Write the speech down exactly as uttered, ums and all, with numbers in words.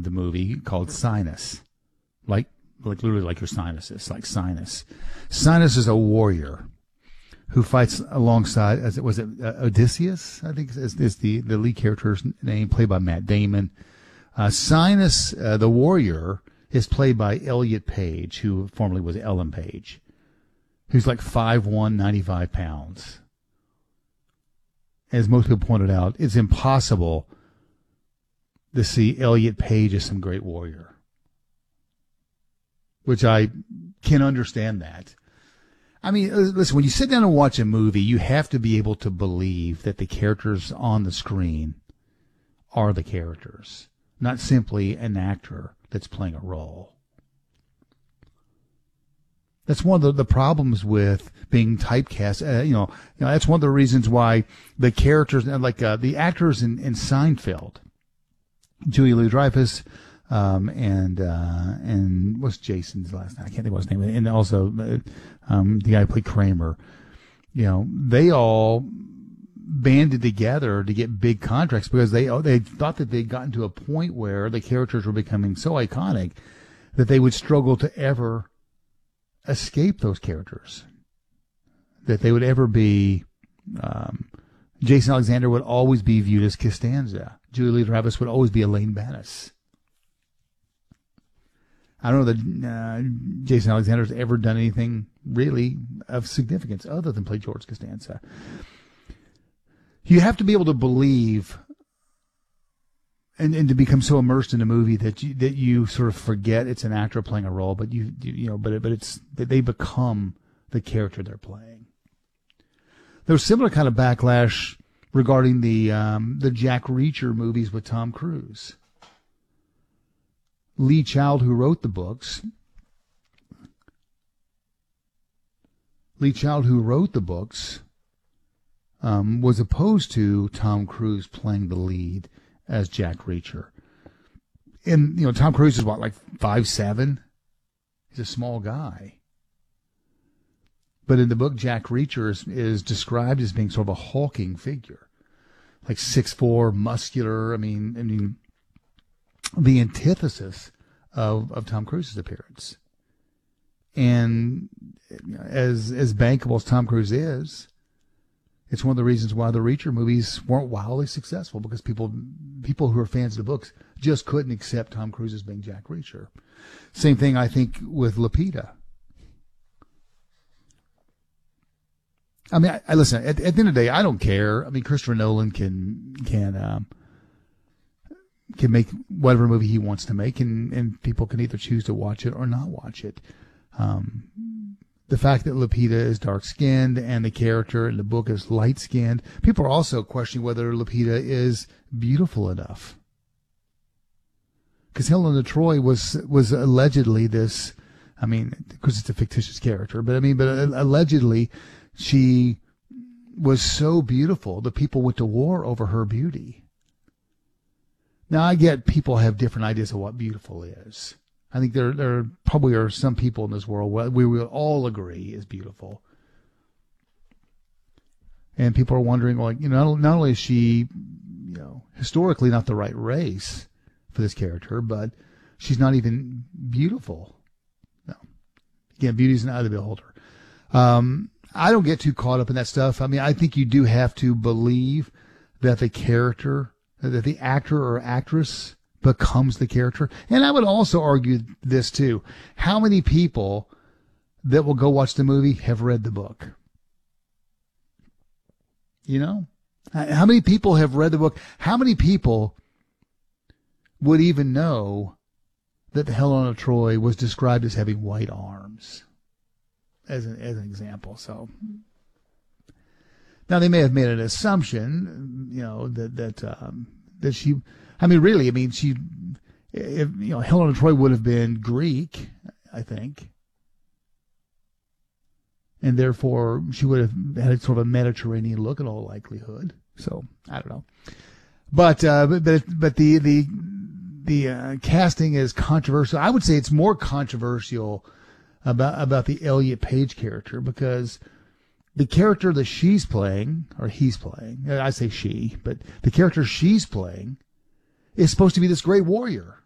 the movie called Sinus, like like literally like your sinuses, like sinus. Sinus is a warrior who fights alongside, as it was it uh, Odysseus, I think is, is the the lead character's name, played by Matt Damon. Uh, Sinus, uh, the warrior, is played by Elliot Page, who formerly was Ellen Page, who's like five one, ninety-five pounds. As most people pointed out, it's impossible to see Elliot Page as some great warrior, which I can understand that. I mean, listen, when you sit down and watch a movie, you have to be able to believe that the characters on the screen are the characters, not simply an actor that's playing a role. That's one of the, the problems with being typecast. Uh, you know, you know, that's one of the reasons why the characters, like uh, the actors in, in Seinfeld, Julia Louis-Dreyfus, um, and uh, and what's Jason's last name? I can't think of his name. And also uh, um, the guy who played Kramer. You know, they all banded together to get big contracts because they they thought that they'd gotten to a point where the characters were becoming so iconic that they would struggle to ever escape those characters, that they would ever be um, Jason Alexander would always be viewed as Costanza. Julia Louis-Dreyfus would always be Elaine Bennis. I don't know that uh, Jason Alexander's ever done anything really of significance other than play George Costanza. You have to be able to believe And, and to become so immersed in a movie that you that you sort of forget it's an actor playing a role, but you you, you know, but but it's that they become the character they're playing. There was similar kind of backlash regarding the um, the Jack Reacher movies with Tom Cruise. Lee Child, who wrote the books, Lee Child, who wrote the books, um, was opposed to Tom Cruise playing the lead as Jack Reacher. And, you know, Tom Cruise is what, like five seven? He's a small guy. But in the book, Jack Reacher is, is described as being sort of a hulking figure. Like six four, muscular. I mean, I mean, the antithesis of, of Tom Cruise's appearance. And as, as bankable as Tom Cruise is, it's one of the reasons why the Reacher movies weren't wildly successful, because people people who are fans of the books just couldn't accept Tom Cruise as being Jack Reacher. Same thing, I think, with Lupita. I mean, I, I listen, at, at the end of the day, I don't care. I mean, Christopher Nolan can can um, can make whatever movie he wants to make, and, and people can either choose to watch it or not watch it. Um The fact that Lupita is dark-skinned and the character in the book is light-skinned, people are also questioning whether Lupita is beautiful enough. Because Helena Troy was was allegedly this, I mean, because it's a fictitious character, but I mean, but allegedly she was so beautiful that people went to war over her beauty. Now, I get people have different ideas of what beautiful is. I think there there probably are some people in this world where we will all agree is beautiful. And people are wondering, like, you know, not only is she, you know, historically not the right race for this character, but she's not even beautiful. No. Again, beauty's an eye of the beholder. Um, I don't get too caught up in that stuff. I mean, I think you do have to believe that the character, that the actor or actress becomes the character. And I would also argue this too. How many people that will go watch the movie have read the book? You know? How many people have read the book? How many people would even know that Helena Troy was described as having white arms? As an, as an example. So now they may have made an assumption, you know, that, that, um, that she, I mean, really, I mean, she, if, you know, Helena Troy would have been Greek, I think. And therefore, she would have had sort of a Mediterranean look in all likelihood. So, I don't know. But, uh, but, but, but the, the, the, uh, casting is controversial. I would say it's more controversial about, about the Elliot Page character, because the character that she's playing, or he's playing, I say she, but the character she's playing is supposed to be this great warrior.